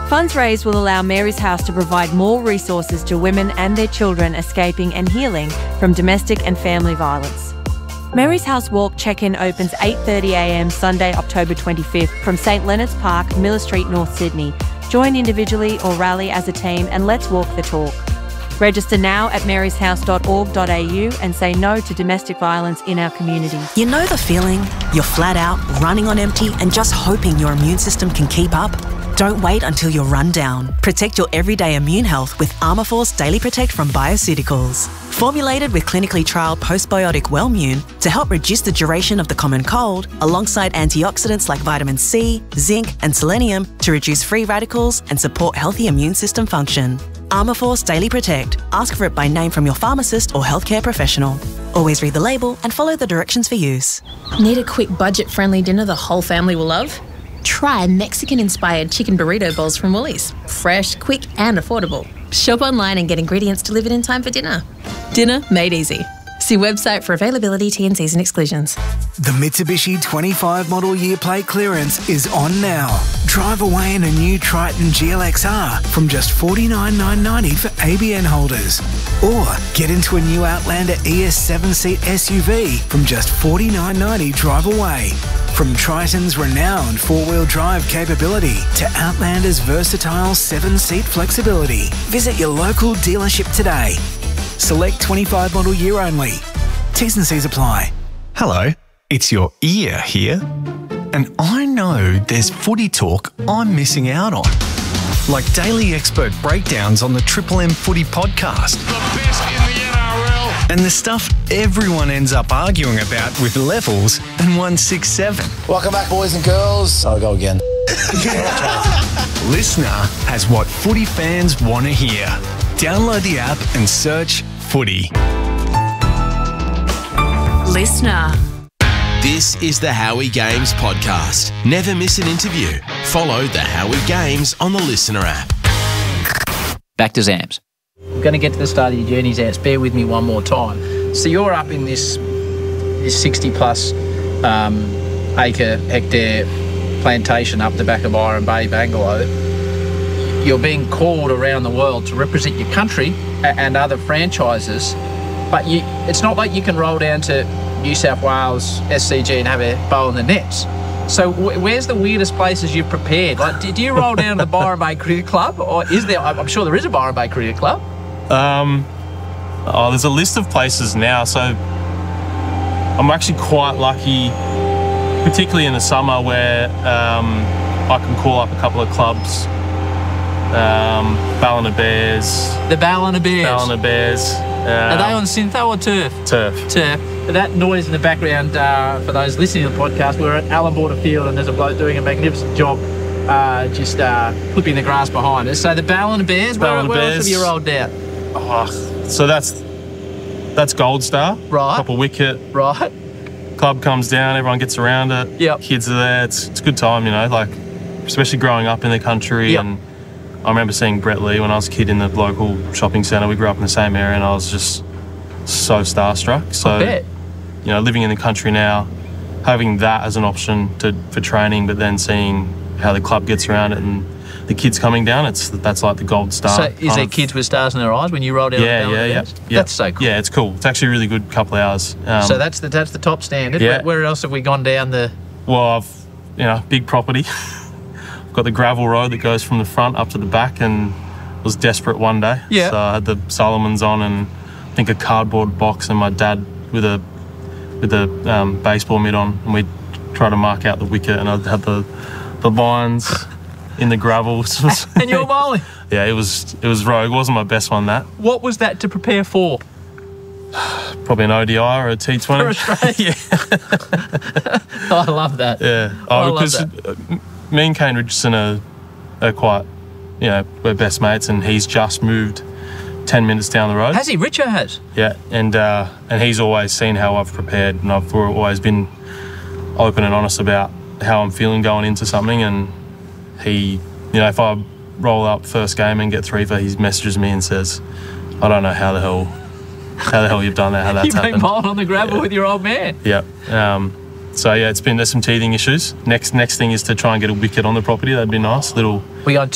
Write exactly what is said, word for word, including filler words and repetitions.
Funds raised will allow Mary's House to provide more resources to women and their children escaping and healing from domestic and family violence. Mary's House Walk check-in opens eight thirty a m Sunday, October twenty-fifth from St Leonard's Park, Miller Street, North Sydney. Join individually or rally as a team and let's walk the talk. Register now at marys house dot org dot a u and say no to domestic violence in our community. You know the feeling? You're flat out, running on empty and just hoping your immune system can keep up? Don't wait until you're run down. Protect your everyday immune health with Armourforce Daily Protect from Bioceuticals. Formulated with clinically trialled postbiotic Wellmune to help reduce the duration of the common cold, alongside antioxidants like vitamin C, zinc and selenium to reduce free radicals and support healthy immune system function. Armourforce Daily Protect. Ask for it by name from your pharmacist or healthcare professional. Always read the label and follow the directions for use. Need a quick budget-friendly dinner the whole family will love? Try Mexican-inspired chicken burrito bowls from Woolies. Fresh, quick and affordable. Shop online and get ingredients delivered in time for dinner. Dinner made easy. See website for availability, T and Cs and exclusions. The Mitsubishi twenty-five model year plate clearance is on now. Drive away in a new Triton G L X R from just forty-nine thousand nine hundred ninety dollars for A B N holders. Or get into a new Outlander E S seven seat S U V from just forty-nine thousand nine hundred ninety dollars drive away. From Triton's renowned four-wheel drive capability to Outlander's versatile seven-seat flexibility. Visit your local dealership today. Select twenty-five model year only. T's and C's apply. Hello, it's your ear here. And I know there's footy talk I'm missing out on. Like daily expert breakdowns on the Triple M Footy podcast. The best in the N R L. And the stuff everyone ends up arguing about with Levels and one sixty-seven. Welcome back, boys and girls. I'll go again. Listener has what footy fans want to hear. Download the app and search Footy. Listener. This is the Howie Games podcast. Never miss an interview. Follow the Howie Games on the Listener app. Back to Zams. I'm going to get to the start of your journey, Zams. Bear with me one more time. So you're up in this this sixty plus um, acre hectare plantation up the back of Byron Bay, Bangalow. You're being called around the world to represent your country and other franchises, but you, it's not like you can roll down to New South Wales S C G and have a bowl in the nets. So w- where's the weirdest places you've prepared? Like, did you roll down to the Byron Bay Cricket Club, or is there? I'm sure there is a Byron Bay Cricket Club. Um, oh, there's a list of places now. So I'm actually quite lucky, particularly in the summer, where um, I can call up a couple of clubs. Um, Ballina Bears. The Ballina Bears. Ballina Bears. Um, Are they on syntho or turf? Turf. Turf. That noise in the background, uh, for those listening to the podcast, we're at Allan Border Field and there's a bloke doing a magnificent job uh, just uh, clipping the grass behind us. So the Ballina Bears, Ballina where, where Bears. else have you rolled down? Oh, so that's that's Gold Star. Right. Top of wicket. Right. Club comes down, everyone gets around it. Yep. Kids are there. It's it's a good time, you know, like especially growing up in the country. Yep. And I remember seeing Brett Lee when I was a kid in the local shopping centre. We grew up in the same area and I was just so starstruck. So, I bet. you know, living in the country now, having that as an option to for training, but then seeing how the club gets around it and the kids coming down, it's that's like the Gold Star. So is there of, kids with stars in their eyes when you roll down? Yeah, the yeah, yeah, yeah. That's so cool. Yeah, it's cool. It's actually a really good couple of hours. Um, so that's the that's the top standard. Yeah. Where, where else have we gone down the? Well, I've you know big property. I've got the gravel road that goes from the front up to the back, and was desperate one day. Yeah. So I had the Solomons on and I think a cardboard box and my dad with a with a um, baseball mitt on, and we tried to mark out the wicket, and I had the the lines in the gravel. And you're bowling. Yeah, it was it was rogue. It wasn't my best one, that. What was that to prepare for? Probably an O D I or a T twenty. For Australia. Yeah. I love that. Yeah. Oh, I because love that. Me and Kane Richardson are, are quite, you know, we're best mates, and he's just moved ten minutes down the road. Has he? Richo has. Yeah, and uh, and he's always seen how I've prepared, and I've always been open and honest about how I'm feeling going into something. And he, you know, if I roll up first game and get three for, he messages me and says, "I don't know how the hell, how the hell you've done that, how that's You've been happened." bowling on the gravel yeah. with your old man. Yeah. Um, so yeah, it's been there's some teething issues. Next next thing is to try and get a wicket on the property. That'd be nice. Little. We got